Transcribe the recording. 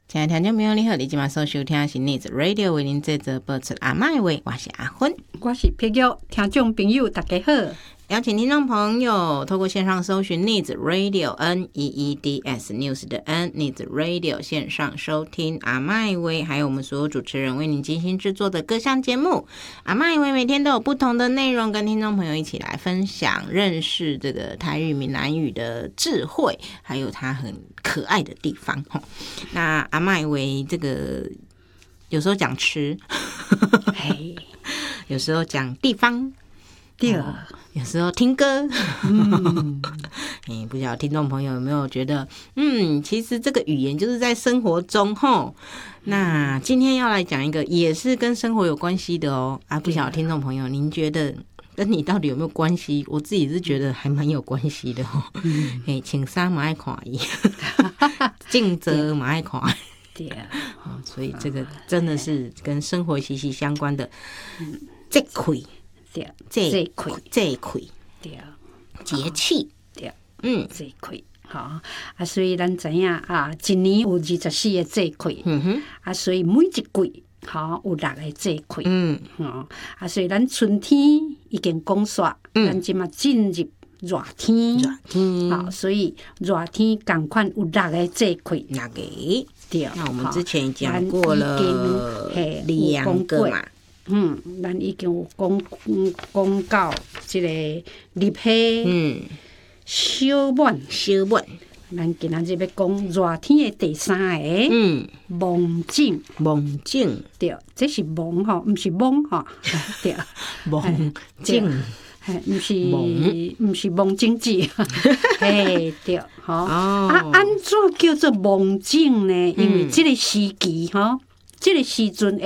亲爱的听众朋友，你好，你今晚所收听的是 News Radio 为您制作播出阿麦话，我是阿芬， 我是碧玉，听众朋友大家好。 邀请听众朋友透过线上搜寻 News Radio NEEDS News 的 N News Radio 线上收听阿麦威，还有我们所有主持人为您精心制作的各项节目。阿麦威每天都有不同的内容，跟听众朋友一起来分享，认识这个台语闽南语的智慧，还有它很可爱的地方。那阿麦威这个有时候讲吃，有时候讲地方， 对。 有时候听歌，不晓得听众朋友有没有觉得，其实这个语言就是在生活中吼。那今天要来讲一个也是跟生活有关系的哦。不晓得听众朋友，您觉得跟你到底有没有关系？我自己是觉得还蛮有关系的哦。穿衫嘛爱看伊，静坐嘛爱看。 对啊， 所以这个真的是跟生活息息相关的。这块。 对， 这一块， 对， 节气， 对，这一块，好所以咱知影一年有24个节气，所以每一季有6个节气，所以咱春天已经讲煞，咱即马进入热天，所以热天同款有6个节气 ，6个， 对。 那我们之前也讲过了2个嘛。 咱已经有讲到这个立夏、小满，咱今仔日要讲热天的第3个，芒種，对，这是芒吼，不是芒吼，对， 芒種， 不是芒種子，对，吼，安怎叫做芒種呢？因为这个時期吼，这个時陣